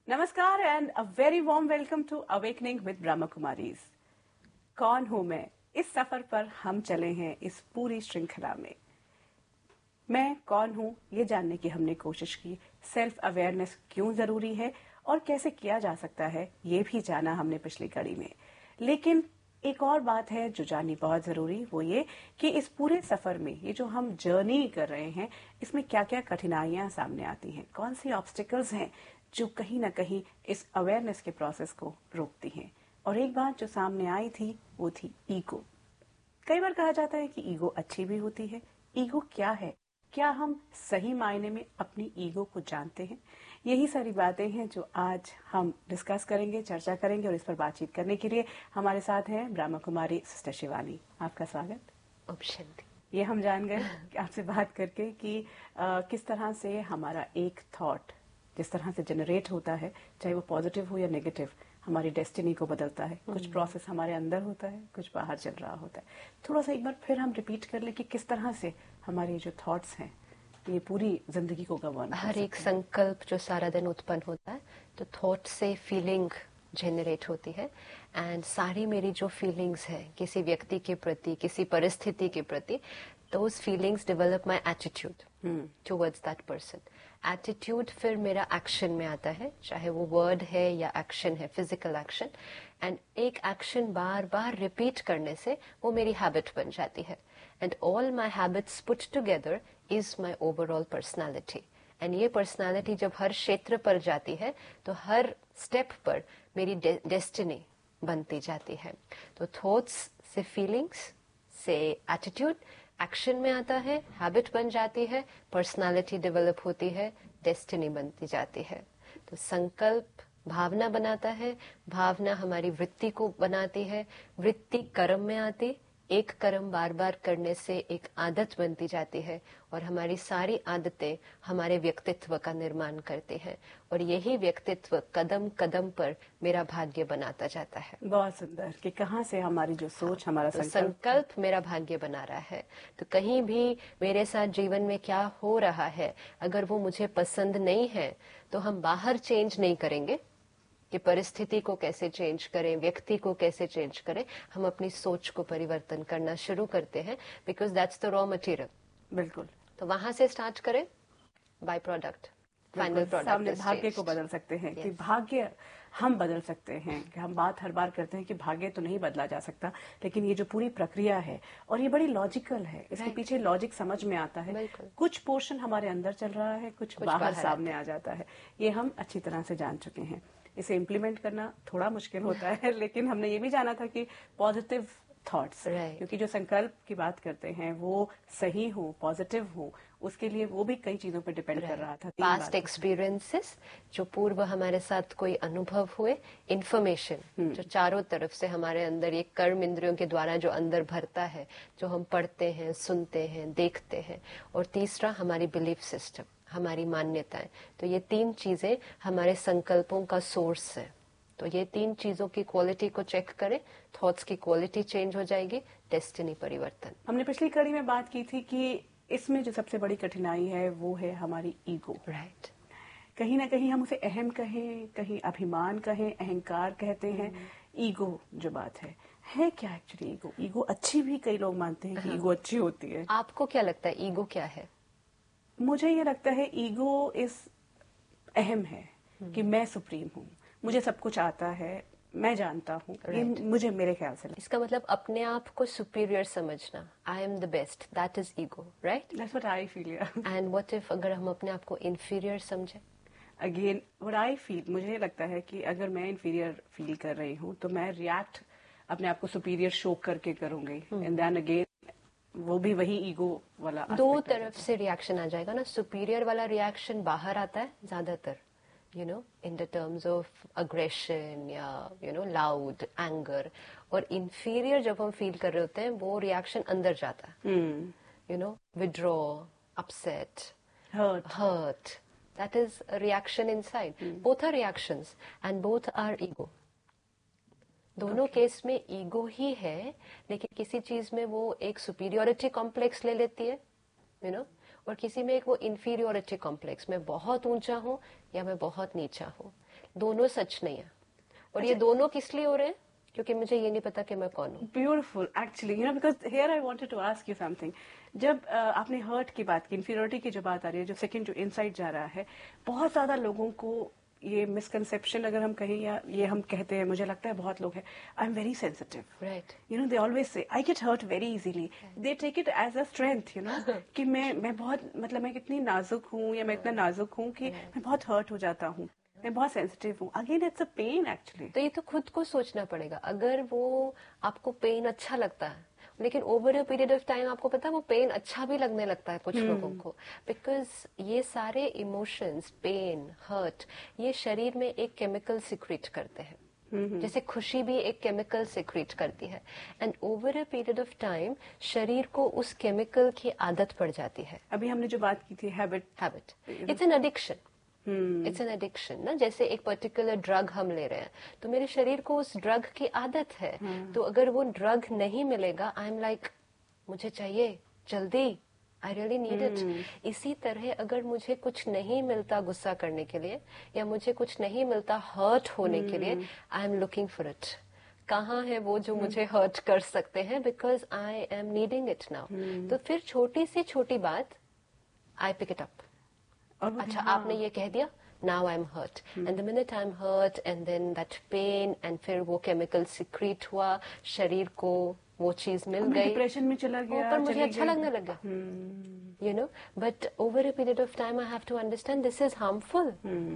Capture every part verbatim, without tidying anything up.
नमस्कार and a very warm welcome to awakening with Brahma Kumaris. कौन हूं मैं? इस सफर पर हम चले हैं इस पूरी श्रृंखला में। मैं कौन हूं ये जानने की हमने कोशिश की। सेल्फ अवेयरनेस क्यों जरूरी है और कैसे किया जा सकता है ये भी जाना हमने पिछली कड़ी में। लेकिन एक और बात है जो जाननी बहुत जरूरी, वो ये कि इस पूरे सफर में ये जो हम जर्नी कर रहे हैं इसमें क्या क्या कठिनाइयां सामने आती हैं, कौन सी ऑब्स्टिकल्स हैं जो कहीं ना कहीं इस अवेयरनेस के प्रोसेस को रोकती हैं। और एक बात जो सामने आई थी वो थी ईगो। कई बार कहा जाता है कि ईगो अच्छी भी होती है। ईगो क्या है? क्या हम सही मायने में अपनी ईगो को जानते हैं? यही सारी बातें हैं जो आज हम डिस्कस करेंगे, चर्चा करेंगे। और इस पर बातचीत करने के लिए हमारे साथ हैं ब्रह्मा कुमारी सिस्टर शिवानी। आपका स्वागत। ओम शांति। ये हम जान गए आपसे बात करके कि आ, किस तरह से हमारा एक थॉट जिस तरह से जनरेट होता है, चाहे वो पॉजिटिव हो या नेगेटिव, हमारी डेस्टिनी को बदलता है। कुछ प्रोसेस हमारे अंदर होता है, कुछ बाहर चल रहा होता है। थोड़ा सा एक बार फिर हम रिपीट कर लें कि किस तरह से हमारे जो थॉट्स हैं ये पूरी जिंदगी को गवर्न कर हर एक सकते हैं। संकल्प जो सारा दिन उत्पन्न होता है तो थॉट से फीलिंग जनरेट होती है। एंड सारी मेरी जो फीलिंग्स है किसी व्यक्ति के प्रति, किसी परिस्थिति के प्रति, those feelings develop my attitude towards that person. Attitude फिर मेरा एक्शन में आता है, चाहे वो वर्ड है या एक्शन है, फिजिकल एक्शन। एंड एक एक्शन बार बार रिपीट करने से वो मेरी हैबिट बन जाती है। And all my habits put together is my overall personality. And ये पर्सनैलिटी जब हर क्षेत्र पर जाती है तो हर स्टेप पर मेरी डेस्टिनी बनती जाती है। तो थॉट्स से फीलिंग्स से एटीट्यूड एक्शन में आता है, हैबिट बन जाती है, पर्सनालिटी डेवलप होती है, डेस्टिनी बनती जाती है। तो संकल्प भावना बनाता है, भावना हमारी वृत्ति को बनाती है, वृत्ति कर्म में आती, एक कर्म बार बार करने से एक आदत बनती जाती है और हमारी सारी आदतें हमारे व्यक्तित्व का निर्माण करती हैं। और यही व्यक्तित्व कदम कदम पर मेरा भाग्य बनाता जाता है। बहुत सुंदर कि कहाँ से हमारी जो सोच, हमारा तो संकल्प संकल्प मेरा भाग्य बना रहा है। तो कहीं भी मेरे साथ जीवन में क्या हो रहा है, अगर वो मुझे पसंद नहीं है तो हम बाहर चेंज नहीं करेंगे कि परिस्थिति को कैसे चेंज करें, व्यक्ति को कैसे चेंज करें। हम अपनी सोच को परिवर्तन करना शुरू करते हैं, because that's the raw material. बिल्कुल। तो वहां से स्टार्ट करें, बाय प्रोडक्ट, फाइनल प्रोडक्ट। सामने भाग्य को बदल सकते हैं कि भाग्य हम बदल सकते हैं। कि हम बात हर बार करते हैं कि भाग्य तो नहीं बदला जा सकता, लेकिन ये जो पूरी प्रक्रिया है और ये बड़ी लॉजिकल है, इसके पीछे लॉजिक समझ में आता है। कुछ पोर्शन हमारे अंदर चल रहा है, कुछ, कुछ बाहर, बाहर सामने आ जाता है। ये हम अच्छी तरह से जान चुके हैं। इसे इम्प्लीमेंट करना थोड़ा मुश्किल होता है, लेकिन हमने ये भी जाना था कि पॉजिटिव थॉट्स, क्योंकि जो संकल्प की बात करते हैं वो सही हो, पॉजिटिव हो, उसके लिए वो भी कई चीजों पर डिपेंड कर रहा था। पास्ट एक्सपीरियंसेस, जो पूर्व हमारे साथ कोई अनुभव हुए, इंफॉर्मेशन जो चारों तरफ से हमारे अंदर ये कर्म इंद्रियों के द्वारा जो अंदर भरता है, जो हम पढ़ते हैं, सुनते हैं, देखते हैं। और तीसरा हमारी बिलीफ सिस्टम, हमारी मान्यताएं। तो ये तीन चीजें हमारे संकल्पों का सोर्स है। तो ये तीन चीजों की क्वालिटी को चेक करें, थॉट्स की क्वालिटी चेंज हो जाएगी, डेस्टिनी परिवर्तन। हमने पिछली कड़ी में बात की थी कि इसमें जो सबसे बड़ी कठिनाई है वो है हमारी ईगो। राइट। कहीं ना कहीं हम उसे अहम कहें, कहीं अभिमान कहें, अहंकार कहते हैं। ईगो जो बात है है क्या एक्चुअली ईगो? ईगो अच्छी भी कई लोग मानते हैं कि ईगो अच्छी होती है। आपको क्या लगता है ईगो क्या है? मुझे ये लगता है ईगो इस अहम है कि मैं सुप्रीम हूँ, मुझे सब कुछ आता है, मैं जानता हूँ। right. मुझे मेरे ख्याल से इसका मतलब अपने आप को सुपीरियर समझना, I am the best, that is ego, right? That's what I feel. And what if अगर हम अपने आप को इन्फीरियर समझे? अगेन व्हाट आई फील, मुझे लगता है कि अगर मैं इन्फीरियर फील कर रही हूँ तो मैं रिएक्ट अपने आप को सुपीरियर शो करके करूंगी। एंड देन अगेन वो भी वही ईगो वाला दो तरफ से रिएक्शन आ जाएगा ना। सुपीरियर वाला रिएक्शन बाहर आता है ज्यादातर, you know, in the terms of aggression या you know loud anger। और inferior जब हम फील कर रहे होते हैं वो रिएक्शन अंदर जाता है। hmm. you know, withdraw, upset, hurt, hurt, that is a reaction inside। hmm. both are reactions and both are ego। दोनों okay. केस में ईगो ही है, लेकिन किसी चीज में वो एक सुपीरियोरिटी कॉम्प्लेक्स ले लेती है, यू नो, और किसी में एक वो इंफीरियोरिटी कॉम्प्लेक्स, मैं बहुत ऊंचा हूं या मैं बहुत नीचा हूं। दोनों सच नहीं है। और ये दोनों किस लिए हो रहे हैं? क्योंकि मुझे ये नहीं पता कि मैं कौन हूँ। Beautiful actually, you know, because here I wanted to ask you something. जब uh, आपने हर्ट की बात की, इंफीरियरिटी की जो बात आ रही है, जो सेकंड जो इनसाइड जा रहा है, बहुत ज्यादा लोगों को ये मिसकंसेप्शन अगर हम कहें, या ये हम कहते हैं, मुझे लगता है बहुत लोग हैं, I am very sensitive, right, you know, they always say I get hurt very easily, they take it as a strength, you know, कि मैं मैं बहुत, मतलब मैं कितनी नाजुक हूँ, या मैं इतना नाजुक हूँ कि मैं बहुत हर्ट हो जाता हूँ, मैं बहुत सेंसिटिव हूँ। Again it's a pen actually. तो ये तो खुद को सोचना पड़ेगा। अगर वो आपको पेन अच्छा लगता है, लेकिन over a period of time आपको पता है वो पेन अच्छा भी लगने लगता है कुछ लोगों को, बिकॉज ये सारे इमोशंस, पेन, हर्ट, ये शरीर में एक केमिकल सिक्रीट करते हैं। जैसे खुशी भी एक केमिकल सिक्रीट करती है, and over a period of time शरीर को उस केमिकल की आदत पड़ जाती है। अभी हमने जो बात की थी habit, habit, it's an addiction, it's an addiction ना। जैसे एक पर्टिकुलर ड्रग हम ले रहे हैं, तो मेरे शरीर को उस ड्रग की आदत है, तो अगर वो ड्रग नहीं मिलेगा, आई एम लाइक मुझे चाहिए जल्दी, आई रियली नीड इट। इसी तरह अगर मुझे कुछ नहीं मिलता गुस्सा करने के लिए, या मुझे कुछ नहीं मिलता हर्ट होने के लिए, I am looking for it. कहाँ है वो जो मुझे हर्ट कर सकते हैं, because I am needing it now. तो फिर छोटी सी छोटी बात, आई पिक इट अप। अच्छा, आपने ये कह दिया, now I am hurt, and the minute I am hurt, and then that pain, and फिर वो केमिकल सिक्रीट हुआ, शरीर को वो चीज मिल गई, डिप्रेशन में चला गया, पर मुझे अच्छा लगने लगा, you know. But over a period of time I have to understand this is harmful.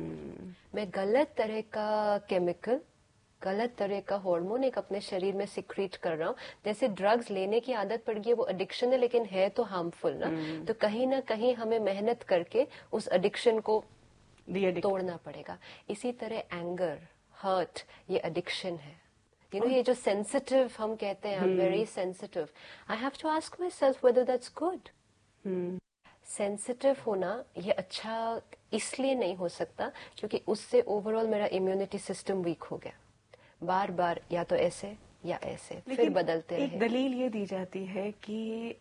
मैं गलत तरह का केमिकल, गलत तरह का हार्मोन एक अपने शरीर में सिक्रीट कर रहा हूँ। जैसे ड्रग्स लेने की आदत पड़ गई है, वो एडिक्शन है, लेकिन है तो हार्मफुल ना। तो कहीं ना कहीं हमें मेहनत करके उस एडिक्शन को तोड़ना पड़ेगा। इसी तरह एंगर, हर्ट, ये एडिक्शन है। यू नो, ये जो सेंसिटिव हम कहते हैं, I am very sensitive, I have to ask my self weather that's good. Sensitive होना ये अच्छा इसलिए नहीं हो सकता क्योंकि उससे ओवरऑल मेरा इम्यूनिटी सिस्टम वीक हो गया। बार बार या तो ऐसे या ऐसे फिर बदलते रहे। एक दलील ये दी जाती है कि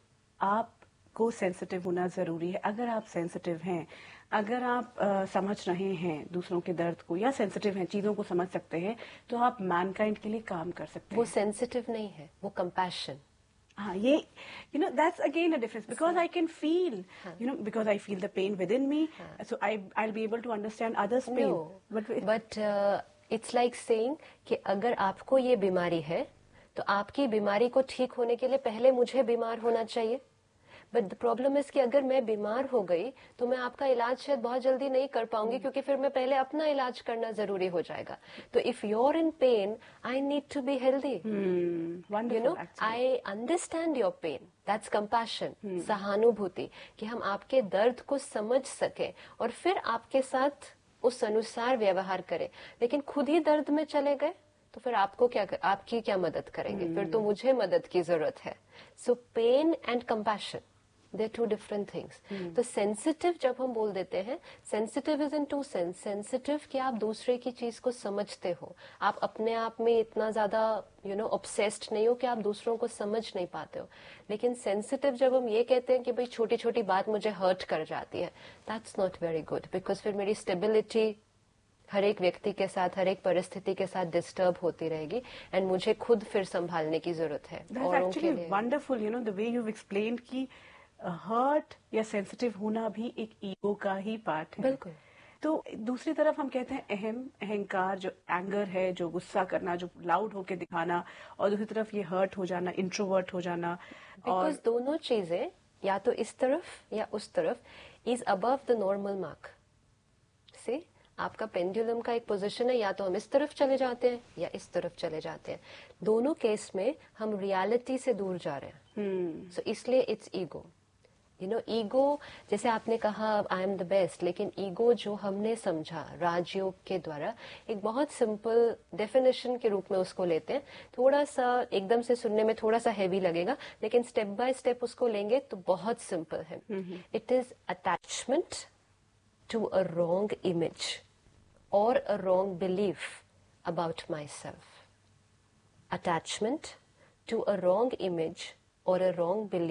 आपको सेंसिटिव होना जरूरी है। अगर आप सेंसिटिव हैं, अगर आप आ, समझ रहे हैं दूसरों के दर्द को, या सेंसिटिव हैं, चीजों को समझ सकते हैं, तो आप मैनकाइंड के लिए काम कर सकते वो हैं। वो सेंसिटिव नहीं है, वो कंपैशन। हाँ, ये you know that's again a difference, because I can feel, you know, because I feel the pain with in me, so I I will be able to understand others pen. But but it's like saying कि अगर आपको ये बीमारी है, तो आपकी बीमारी को ठीक होने के लिए पहले मुझे बीमार होना चाहिए। बट द प्रॉब्लम इज कि अगर मैं बीमार हो गई तो मैं आपका इलाज शायद बहुत जल्दी नहीं कर पाऊंगी, क्योंकि फिर मैं पहले अपना इलाज करना जरूरी हो जाएगा। तो if you are in pen, I need to be healthy, you know. I understand your pen, that's compassion, सहानुभूति, कि हम आपके दर्द को समझ सके और फिर आपके साथ उस अनुसार व्यवहार करें। लेकिन खुद ही दर्द में चले गए तो फिर आपको क्या कर, आपकी क्या मदद करेंगे? hmm. फिर तो मुझे मदद की जरूरत है। सो pen and compassion, they to different things. तो सेंसिटिव जब हम बोल देते हैं, sensitive is in to sense. Sensitive कि आप दूसरे की चीज को समझते हो, आप अपने आप में इतना ज्यादा यू नो ऑब्सेस्ड नहीं हो कि आप दूसरों को समझ नहीं पाते हो। लेकिन सेंसिटिव जब हम ये कहते हैं कि भाई छोटी छोटी बात मुझे हर्ट कर जाती है, that's not very good, because फिर मेरी स्टेबिलिटी हर एक व्यक्ति के साथ, हर एक परिस्थिति के साथ डिस्टर्ब होती रहेगी, एंड मुझे खुद फिर संभालने की जरूरत है। औरों के लिए wonderful, you know, the way you explained कि हर्ट या सेंसिटिव होना भी एक ईगो का ही पार्ट है। बिल्कुल। तो दूसरी तरफ हम कहते हैं अहम, अहंकार, जो एंगर है, जो गुस्सा करना, जो लाउड होके दिखाना, और दूसरी तरफ ये हर्ट हो जाना, इंट्रोवर्ट हो जाना। बिकॉज दोनों चीजें या तो इस तरफ या उस तरफ is above the normal mark से। आपका पेंडुलम का एक पोजीशन है, या तो हम इस तरफ चले जाते हैं या इस तरफ चले जाते हैं। दोनों केस में हम रियलिटी से दूर जा रहे हैं। सो so, इसलिए it's ego. You know, ego, जैसे आपने कहा आई एम द बेस्ट, लेकिन ईगो जो हमने समझा राजयोग के द्वारा, एक बहुत सिंपल डेफिनेशन के रूप में उसको लेते हैं। थोड़ा सा एकदम से सुनने में थोड़ा सा हैवी लगेगा, लेकिन स्टेप बाय स्टेप उसको लेंगे तो बहुत सिंपल है। It is attachment to a wrong image or a wrong belief about myself. Attachment to a wrong image or a wrong belief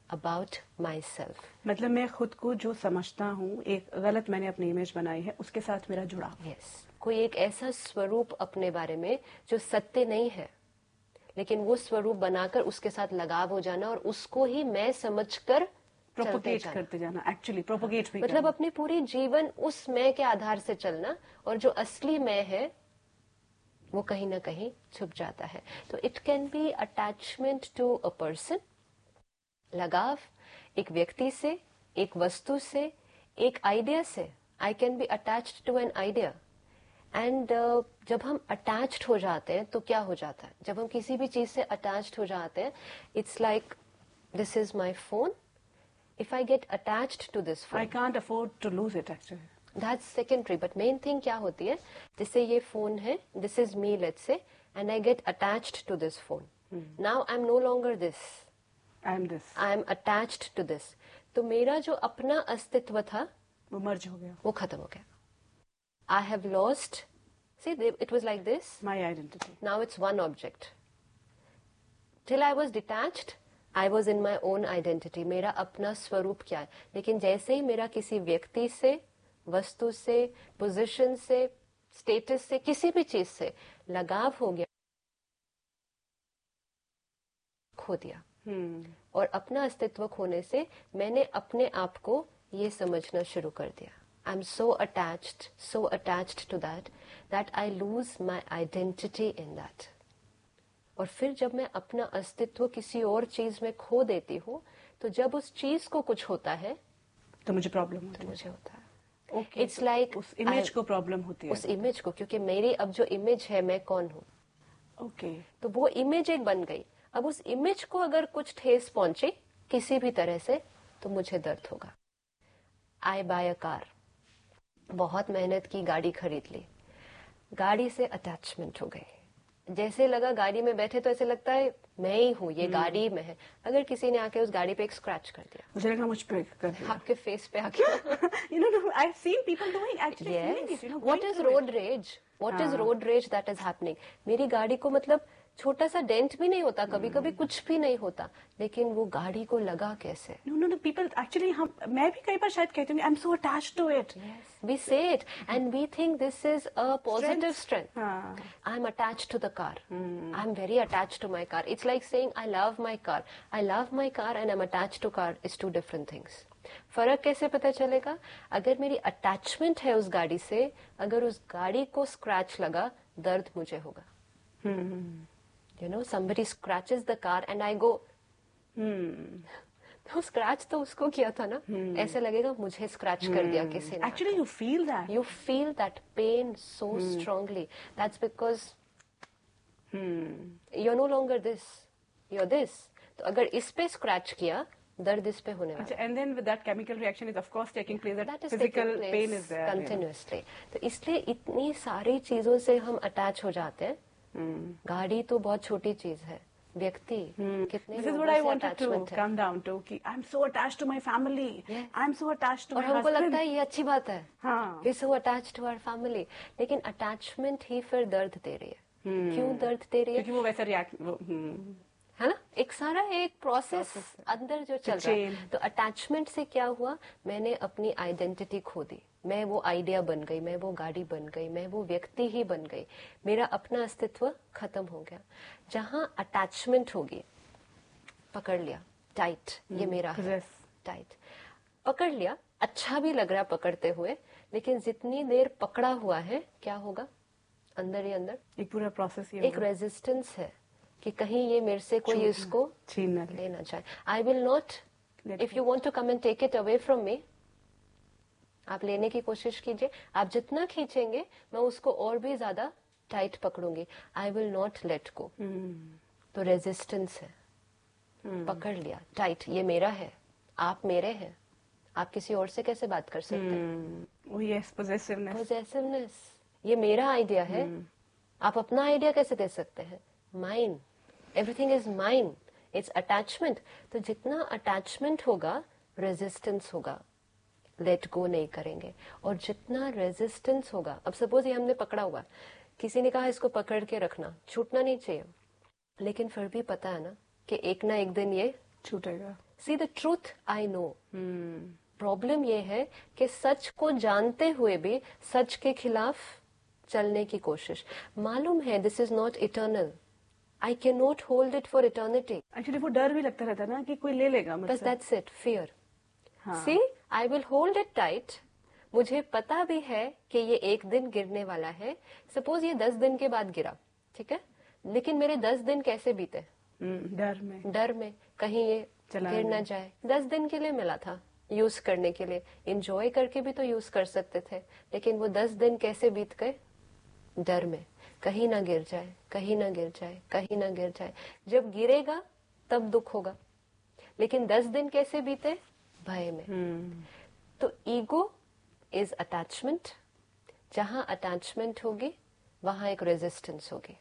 about my self. मतलब मैं खुद को जो समझता हूँ, एक गलत मैंने अपनी इमेज बनाई है, उसके साथ मेरा जुड़ाव। यस, कोई एक ऐसा स्वरूप अपने बारे में जो सत्य नहीं है, लेकिन वो स्वरूप बनाकर उसके साथ लगाव हो जाना और उसको ही मैं समझकर प्रोपोगेट करते जाना, एक्चुअली प्रोपोगेट भी मतलब अपनी पूरी जीवन उस मैं के आधार से चलना, और जो असली मैं है वो कहीं ना कहीं छुप जाता है। तो it can be attachment to a person, लगाव एक व्यक्ति से, एक वस्तु से, एक आइडिया से। I can be attached to an idea. And जब हम अटैच्ड हो जाते हैं तो क्या हो जाता है, जब हम किसी भी चीज से अटैच्ड हो जाते हैं, it's like this is my phone, if I get attached to this phone, I can't afford to lose it actually. That's secondary, but main thing क्या होती है, जैसे ये फोन है, this is me let's say, and I get attached to this phone. Hmm. Now I'm no longer this. I'm this. I'm attached to this. तो मेरा जो अपना अस्तित्व था वो मर्ज हो गया, वो खत्म हो गया. I have lost. See, it was like this. My identity. Now it's one object. Till I was detached, I was in my own identity, मेरा अपना स्वरूप क्या है. लेकिन जैसे ही मेरा किसी व्यक्ति से, वस्तु से, पोजीशन से, स्टेटस से, किसी भी चीज से लगाव हो गया, खो दिया. hmm. और अपना अस्तित्व खोने से मैंने अपने आप को ये समझना शुरू कर दिया. I am so attached, so attached to that that I lose my identity in that. और फिर जब मैं अपना अस्तित्व किसी और चीज में खो देती हूँ, तो जब उस चीज को कुछ होता है तो मुझे प्रॉब्लम होती है. मुझे होता है. okay, इट्स लाइक like, उस इमेज को प्रॉब्लम होती है. उस इमेज को, क्योंकि मेरी अब जो इमेज है, मैं कौन हूँ. Okay okay. तो वो इमेज एक बन गई. अब उस इमेज को अगर कुछ ठेस पहुंची किसी भी तरह से, तो मुझे दर्द होगा. आई बाय अ कार, बहुत मेहनत की, गाड़ी खरीद ली, गाड़ी से अटैचमेंट हो गई. जैसे लगा गाड़ी में बैठे तो ऐसे लगता है मैं ही हूँ, ये गाड़ी में है. अगर किसी ने आके उस गाड़ी पे एक स्क्रैच कर दिया, मुझे लगा मुझ पे कर दिया, आपके फेस पे आके. you know, no, I've seen people doing actually yes. feeling it, you know, what is road it. rage? What is road rage that is happening? मेरी गाड़ी को मतलब छोटा सा डेंट भी नहीं होता, कभी कभी कुछ भी नहीं होता, लेकिन वो गाड़ी को लगा कैसे. No no know people actually, हम मैं भी कई बार शायद कहती हूँ I am so attached to it. We से it and we think this is a positive strength. I am attached to the car, I am very attached to my car. It's like saying I love my car. I love my car and I am attached to car is to different things. फर्क कैसे पता चलेगा? अगर मेरी attachment है उस गाड़ी से, अगर उस गाड़ी को स्क्रैच लगा, दर्द मुझे होगा. You know, somebody scratches the car and I go, hmm. तो स्क्रैच तो उसको किया था ना. hmm. ऐसे लगेगा मुझे स्क्रैच hmm. कर दिया किसी ने. Actually, you feel that. You feel that pain so hmm. strongly. That's because hmm. you're no longer this. You're this. तो अगर इस पे स्क्रैच किया, दर्द इस पे होने वाला. अच्छा, and then with that chemical reaction is of course taking place. That, that is physical place pain is there continuously. तो इसलिए इतनी सारी चीजों से हम अटैच हो जाते हैं. Hmm. गाड़ी तो बहुत छोटी चीज है, व्यक्ति hmm. कितने This is what I wanted to come down to कि I'm so attached to my family. Yes. I'm so attached to और my हमको husband. लगता है ये अच्छी बात है. हाँ. We're so attached to our family. लेकिन अटैचमेंट ही फिर दर्द दे रही है. hmm. क्यों दर्द दे रही है? क्योंकि वो वैसा रिएक्ट hmm. है ना, एक सारा एक प्रोसेस अंदर जो चल रहा है. तो अटैचमेंट से क्या हुआ, मैंने अपनी आइडेंटिटी खो दी. मैं वो आइडिया बन गई, मैं वो गाड़ी बन गई, मैं वो व्यक्ति ही बन गई. मेरा अपना अस्तित्व खत्म हो गया. जहां अटैचमेंट होगी, पकड़ लिया टाइट, ये मेरा है, टाइट पकड़ लिया. अच्छा भी लग रहा पकड़ते हुए, लेकिन जितनी देर पकड़ा हुआ है, क्या होगा अंदर ही अंदर एक पूरा प्रोसेस, एक रेजिस्टेंस है कि कहीं ये मेरे से कोई इसको छीन लेना चाहे. I will not, if you want to come and take it away from me, आप लेने की कोशिश कीजिए. आप जितना खींचेंगे, मैं उसको और भी ज्यादा tight पकड़ूंगी. I will not let go. तो रेजिस्टेंस है. hmm. पकड़ लिया टाइट, ये मेरा है, आप मेरे हैं. आप किसी और से कैसे बात कर सकते हैं? oh, yes, possessiveness. possessiveness. ये मेरा आइडिया है. hmm. आप अपना आइडिया कैसे दे सकते हैं? Mine, everything is mine. It's attachment. तो जितना अटैचमेंट होगा, रेजिस्टेंस होगा. लेट गो नहीं करेंगे. और जितना रेजिस्टेंस होगा, अब सपोज ये हमने पकड़ा हुआ, किसी ने कहा इसको पकड़ के रखना, छूटना नहीं चाहिए, लेकिन फिर भी पता है ना कि एक ना एक दिन ये छूटेगा. See the truth I know. Problem ये है कि सच को जानते हुए भी सच के खिलाफ चलने की कोशिश। मालूम है this is not eternal, I can not hold it for eternity. Actually वो डर भी लगता रहता है ना कि कोई ले लेगा मुझसे। बस दैट्स इट, फियर। हाँ। सी I will hold it tight. मुझे पता भी है कि ये एक दिन गिरने वाला है। सपोज ये दस दिन के बाद गिरा, ठीक है, लेकिन मेरे दस दिन कैसे बीते? डर में, डर में कहीं ये गिर ना जाए। दस दिन के लिए मिला था यूज करने के लिए, एंजॉय करके भी तो यूज कर सकते थे, लेकिन वो दस दिन कैसे बीत गए? डर में, कहीं ना गिर जाए, कहीं ना गिर जाए, कहीं ना गिर जाए। जब गिरेगा तब दुख होगा, लेकिन दस दिन कैसे बीते? भय में। तो ईगो इज अटैचमेंट। जहां अटैचमेंट होगी वहां एक रेजिस्टेंस होगी।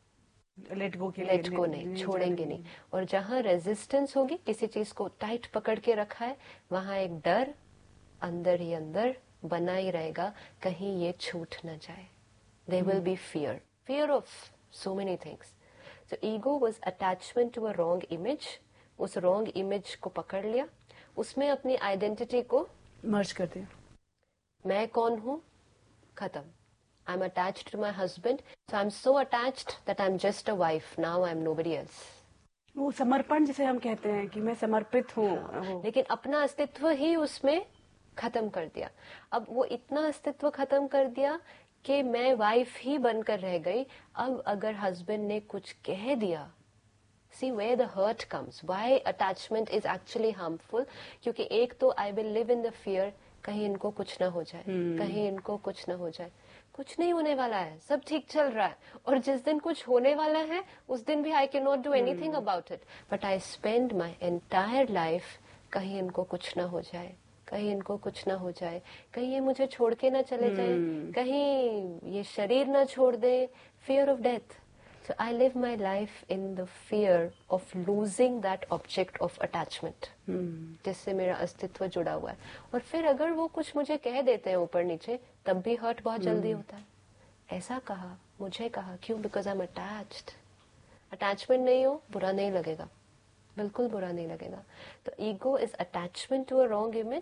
लेट गो के लेट गो नहीं, छोड़ेंगे नहीं। और जहां रेजिस्टेंस होगी, किसी चीज को टाइट पकड़ के रखा है, वहां एक डर अंदर ही अंदर बना ही रहेगा, कहीं ये छूट न जाए। They will be fear, fear of so many things. So ego was attachment to a wrong image. उस रॉन्ग इमेज को पकड़ लिया, उसमें अपनी आइडेंटिटी को मर्ज कर दिया। मैं कौन हूं, खत्म। I'm attached to my husband, so I'm so attached that I'm just a wife. Now I'm nobody else. वो समर्पण जिसे हम कहते हैं कि मैं समर्पित हूँ। हाँ, लेकिन अपना अस्तित्व ही उसमें खत्म कर दिया। अब वो इतना अस्तित्व खत्म कर दिया कि मैं वाइफ ही बनकर रह गई। अब अगर हस्बैंड ने कुछ कह दिया, see where the hurt comes, why attachment is actually harmful। क्योंकि एक तो I will live in the fear, कहीं इनको कुछ ना हो जाए, hmm. कहीं इनको कुछ ना हो जाए। कुछ नहीं होने वाला है, सब ठीक चल रहा है, और जिस दिन कुछ होने वाला है उस दिन भी I can not do anything about it, but I spend my entire life, कहीं इनको कुछ ना हो जाए, कहीं इनको कुछ ना हो जाए, कहीं ये मुझे छोड़ के ना चले hmm. जाए, कहीं ये शरीर ना छोड़ दे। Fear of death. So I live my life in the fear of losing that object of attachment, जिससे मेरा अस्तित्व जुड़ा हुआ है। और फिर अगर वो कुछ मुझे कह देते हैं ऊपर नीचे, तब भी हर्ट बहुत जल्दी होता है। ऐसा कहा, मुझे कहा, क्यों? Because I am attached. Attachment नहीं हो, बुरा नहीं लगेगा, बिल्कुल बुरा नहीं लगेगा। तो ego is attachment to a wrong image,